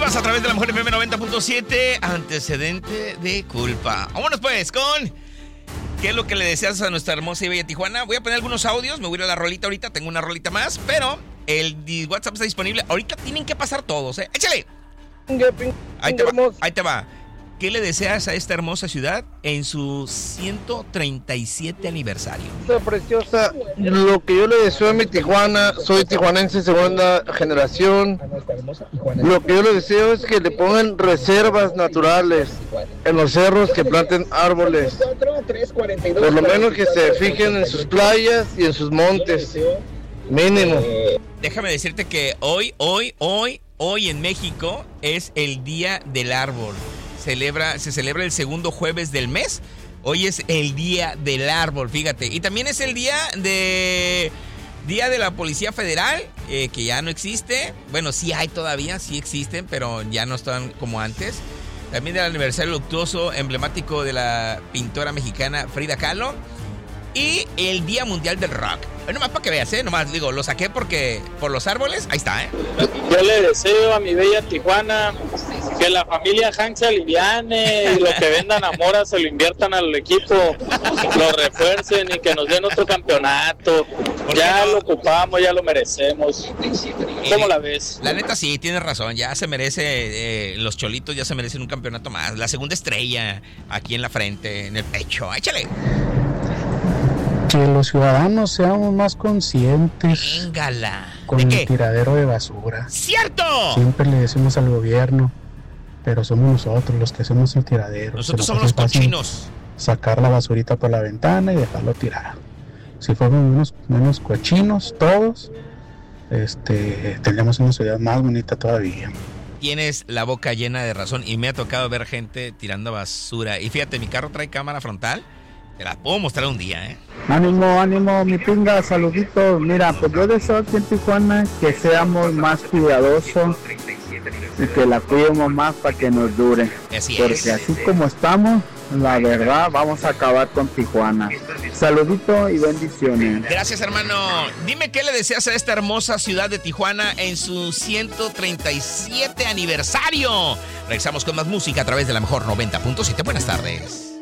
Rivas a través de la Mujer FM 90.7, antecedente de culpa. Vámonos pues con ¿qué es lo que le deseas a nuestra hermosa y bella Tijuana? Voy a poner algunos audios, me voy a ir a la rolita ahorita, tengo una rolita más, pero el WhatsApp está disponible. Ahorita tienen que pasar todos, ¿eh? ¡Échale! Ahí te va. ¿Qué le deseas a esta hermosa ciudad en su 137 aniversario? Preciosa, lo que yo le deseo a mi Tijuana, soy tijuanense segunda generación. Lo que yo le deseo es que le pongan reservas naturales en los cerros, que planten árboles. Por lo menos que se fijen en sus playas y en sus montes. Mínimo. Déjame decirte que hoy en México es el Día del Árbol. Se celebra el segundo jueves del mes. Hoy es el Día del Árbol, fíjate. Y también es el Día de la Policía Federal, que ya no existe. Bueno, sí hay todavía, sí existen, pero ya no están como antes. También del aniversario luctuoso emblemático de la pintora mexicana Frida Kahlo. Y el Día Mundial del Rock. Nomás para que veas, nomás digo, lo saqué porque por los árboles, ahí está, Yo le deseo a mi bella Tijuana que la familia Hank se aliviane y lo que vendan a Mora se lo inviertan al equipo, lo refuercen y que nos den otro campeonato. Ya lo ocupamos, ya lo merecemos. ¿Cómo la ves? La neta sí, tienes razón, ya se merece, los Cholitos ya se merecen un campeonato más. La segunda estrella aquí en la frente, en el pecho, échale. Que los ciudadanos seamos más conscientes. Véngala. Con el tiradero de basura. ¡Cierto! Siempre le decimos al gobierno, pero somos nosotros los que hacemos el tiradero. Nosotros somos los cochinos. Sacar la basurita por la ventana y dejarlo tirado. Si fuéramos menos cochinos todos, tendríamos una ciudad más bonita todavía. Tienes la boca llena de razón y me ha tocado ver gente tirando basura. Y fíjate, mi carro trae cámara frontal. Te la puedo mostrar un día, Ánimo, mi pinga, saluditos. Mira, pues yo deseo aquí en Tijuana que seamos más cuidadosos y que la cuidemos más para que nos dure. Porque así como estamos, la verdad, vamos a acabar con Tijuana. Saludito y bendiciones. Gracias, hermano. Dime qué le deseas a esta hermosa ciudad de Tijuana en su 137 aniversario. Regresamos con más música a través de la mejor 90.7. Buenas tardes.